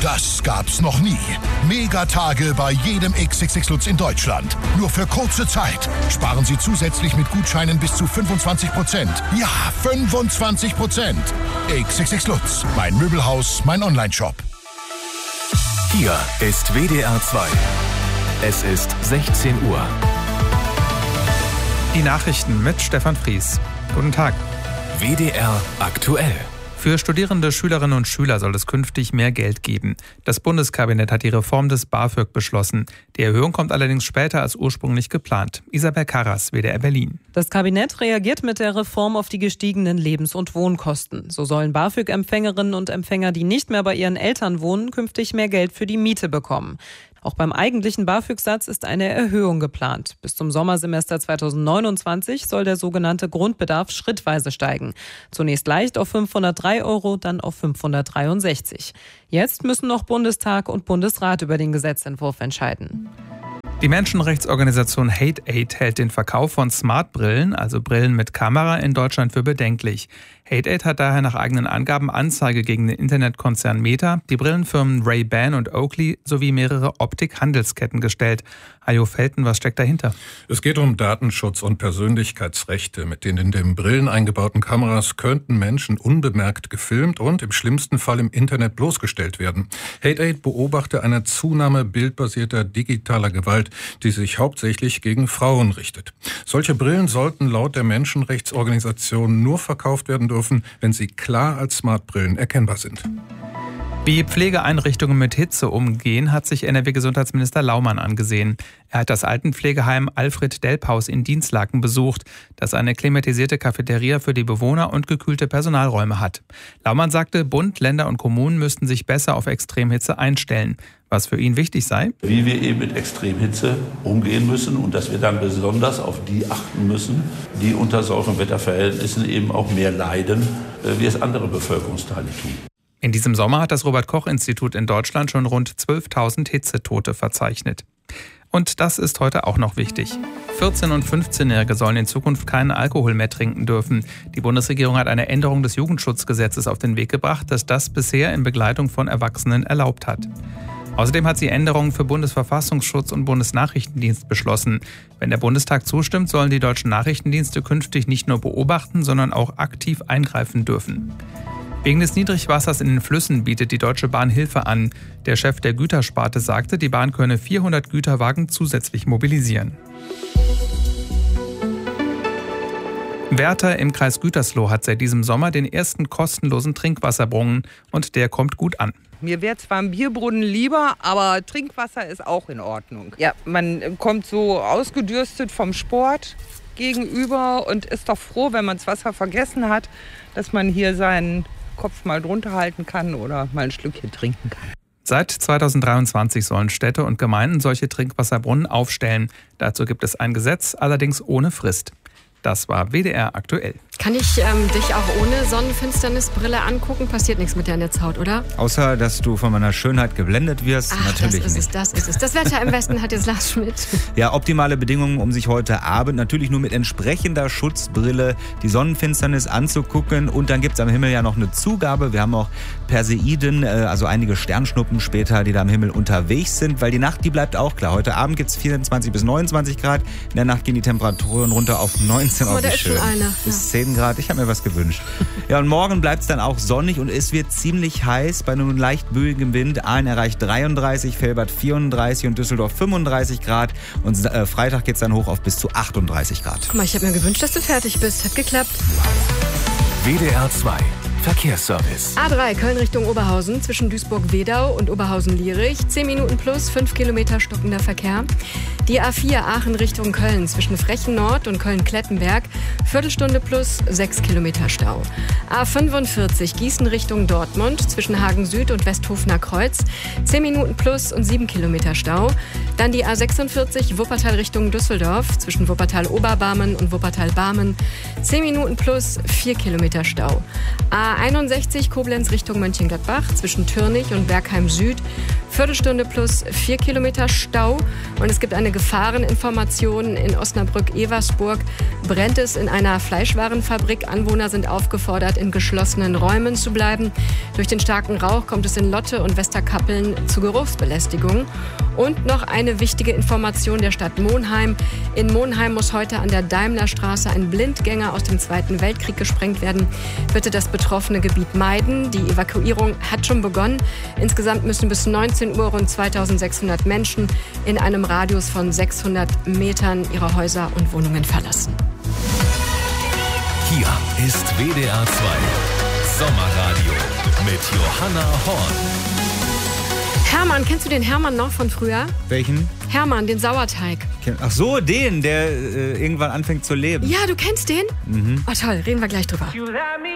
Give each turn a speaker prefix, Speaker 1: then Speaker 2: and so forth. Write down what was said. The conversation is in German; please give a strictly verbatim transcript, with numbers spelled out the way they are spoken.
Speaker 1: Das gab's noch nie. Megatage bei jedem X X X Lutz in Deutschland. Nur für kurze Zeit. Sparen Sie zusätzlich mit Gutscheinen bis zu fünfundzwanzig Prozent. Ja, fünfundzwanzig Prozent. X X X Lutz. Mein Möbelhaus, mein Onlineshop.
Speaker 2: Hier ist W D R zwei. Es ist sechzehn Uhr.
Speaker 3: Die Nachrichten mit Stefan Fries. Guten Tag.
Speaker 2: W D R aktuell.
Speaker 3: Für studierende Schülerinnen und Schüler soll es künftig mehr Geld geben. Das Bundeskabinett hat die Reform des BAföG beschlossen. Die Erhöhung kommt allerdings später als ursprünglich geplant. Isabel Karras, W D R Berlin.
Speaker 4: Das Kabinett reagiert mit der Reform auf die gestiegenen Lebens- und Wohnkosten. So sollen BAföG-Empfängerinnen und Empfänger, die nicht mehr bei ihren Eltern wohnen, künftig mehr Geld für die Miete bekommen. Auch beim eigentlichen BAföG-Satz ist eine Erhöhung geplant. Bis zum Sommersemester zweitausendneunundzwanzig soll der sogenannte Grundbedarf schrittweise steigen. Zunächst leicht auf fünfhundertdrei Euro, dann auf fünfhundertdreiundsechzig. Jetzt müssen noch Bundestag und Bundesrat über den Gesetzentwurf entscheiden.
Speaker 3: Die Menschenrechtsorganisation Hate Aid hält den Verkauf von Smartbrillen, also Brillen mit Kamera, in Deutschland für bedenklich. Hate Aid hat daher nach eigenen Angaben Anzeige gegen den Internetkonzern Meta, die Brillenfirmen Ray-Ban und Oakley sowie mehrere Optik-Handelsketten gestellt. Hajo Felten, was steckt dahinter?
Speaker 5: Es geht um Datenschutz und Persönlichkeitsrechte. Mit den in den Brillen eingebauten Kameras könnten Menschen unbemerkt gefilmt und im schlimmsten Fall im Internet bloßgestellt werden. Hate Aid beobachte eine Zunahme bildbasierter digitaler Gewalt, die sich hauptsächlich gegen Frauen richtet. Solche Brillen sollten laut der Menschenrechtsorganisation nur verkauft werden dürfen, wenn sie klar als Smartbrillen erkennbar sind.
Speaker 3: Wie Pflegeeinrichtungen mit Hitze umgehen, hat sich N R W-Gesundheitsminister Laumann angesehen. Er hat das Altenpflegeheim Alfred Delphaus in Dinslaken besucht, das eine klimatisierte Cafeteria für die Bewohner und gekühlte Personalräume hat. Laumann sagte, Bund, Länder und Kommunen müssten sich besser auf Extremhitze einstellen. Was für ihn wichtig sei:
Speaker 6: Wie wir eben mit Extremhitze umgehen müssen und dass wir dann besonders auf die achten müssen, die unter solchen Wetterverhältnissen eben auch mehr leiden, wie es andere Bevölkerungsteile tun.
Speaker 3: In diesem Sommer hat das Robert-Koch-Institut in Deutschland schon rund zwölftausend Hitzetote verzeichnet. Und das ist heute auch noch wichtig. vierzehn- und fünfzehnjährige sollen in Zukunft keinen Alkohol mehr trinken dürfen. Die Bundesregierung hat eine Änderung des Jugendschutzgesetzes auf den Weg gebracht, das das bisher in Begleitung von Erwachsenen erlaubt hat. Außerdem hat sie Änderungen für Bundesverfassungsschutz und Bundesnachrichtendienst beschlossen. Wenn der Bundestag zustimmt, sollen die deutschen Nachrichtendienste künftig nicht nur beobachten, sondern auch aktiv eingreifen dürfen. Wegen des Niedrigwassers in den Flüssen bietet die Deutsche Bahn Hilfe an. Der Chef der Gütersparte sagte, die Bahn könne vierhundert Güterwagen zusätzlich mobilisieren. Werther im Kreis Gütersloh hat seit diesem Sommer den ersten kostenlosen Trinkwasserbrunnen und der kommt gut an.
Speaker 7: Mir wäre zwar ein Bierbrunnen lieber, aber Trinkwasser ist auch in Ordnung. Ja, man kommt so ausgedürstet vom Sport gegenüber und ist doch froh, wenn man das Wasser vergessen hat, dass man hier seinen Kopf mal drunter halten kann oder mal ein Schlückchen trinken kann.
Speaker 3: Seit zweitausenddreiundzwanzig sollen Städte und Gemeinden solche Trinkwasserbrunnen aufstellen. Dazu gibt es ein Gesetz, allerdings ohne Frist. Das war W D R aktuell.
Speaker 8: Kann ich ähm, dich auch ohne Sonnenfinsternisbrille angucken? Passiert nichts mit der Netzhaut, oder?
Speaker 9: Außer, dass du von meiner Schönheit geblendet wirst.
Speaker 8: Ach,
Speaker 9: natürlich
Speaker 8: das ist
Speaker 9: nicht.
Speaker 8: es, das ist es. Das Wetter im Westen hat jetzt Lars Schmidt.
Speaker 9: Ja, optimale Bedingungen, um sich heute Abend natürlich nur mit entsprechender Schutzbrille die Sonnenfinsternis anzugucken. Und dann gibt es am Himmel ja noch eine Zugabe. Wir haben auch Perseiden, also einige Sternschnuppen später, die da am Himmel unterwegs sind. Weil die Nacht, die bleibt auch klar. Heute Abend gibt es vierundzwanzig bis neunundzwanzig Grad. In der Nacht gehen die Temperaturen runter auf neunzehn.
Speaker 8: Oh, da ist schon einer.
Speaker 9: Bis zehn Grad. Ich habe mir was gewünscht. Ja, und morgen bleibt es dann auch sonnig und es wird ziemlich heiß bei einem leicht böigem Wind. Aalen erreicht dreiunddreißig, Velbert vierunddreißig und Düsseldorf fünfunddreißig Grad. Und äh, Freitag geht es dann hoch auf bis zu achtunddreißig Grad.
Speaker 8: Guck mal, ich habe mir gewünscht, dass du fertig bist. Hat geklappt.
Speaker 2: W D R zwei Verkehrsservice.
Speaker 8: A drei Köln Richtung Oberhausen zwischen Duisburg-Wedau und Oberhausen-Lierich. zehn Minuten plus, fünf Kilometer stockender Verkehr. Die A vier Aachen Richtung Köln zwischen Frechen Nord und Köln-Klettenberg. Viertelstunde plus, sechs Kilometer Stau. A fünfundvierzig Gießen Richtung Dortmund zwischen Hagen Süd und Westhofener Kreuz. zehn Minuten plus und sieben Kilometer Stau. Dann die A sechsundvierzig Wuppertal Richtung Düsseldorf zwischen Wuppertal-Oberbarmen und Wuppertal-Barmen. zehn Minuten plus, vier Kilometer Stau. A einundsechzig Koblenz Richtung Mönchengladbach zwischen Türnich und Bergheim Süd. Viertelstunde plus vier Kilometer Stau. Und es gibt eine Gefahreninformation in Osnabrück-Eversburg. Brennt es in einer Fleischwarenfabrik. Anwohner sind aufgefordert, in geschlossenen Räumen zu bleiben. Durch den starken Rauch kommt es in Lotte und Westerkappeln zu Geruchsbelästigung. Und noch eine wichtige Information der Stadt Monheim. In Monheim muss heute an der Daimlerstraße ein Blindgänger aus dem Zweiten Weltkrieg gesprengt werden. Bitte das betroffene Gebiet meiden. Die Evakuierung hat schon begonnen. Insgesamt müssen bis neunzehn Uhr rund zweitausendsechshundert Menschen in einem Radius von sechshundert Metern ihre Häuser und Wohnungen verlassen.
Speaker 2: Hier ist W D R zwei Sommerradio mit Johanna Horn.
Speaker 8: Hermann, kennst du den Hermann noch von früher?
Speaker 9: Welchen?
Speaker 8: Hermann, den Sauerteig.
Speaker 9: Ach so, den, der äh, irgendwann anfängt zu leben.
Speaker 8: Ja, du kennst den?
Speaker 9: Mhm.
Speaker 8: Oh toll, reden wir gleich drüber.
Speaker 10: You let me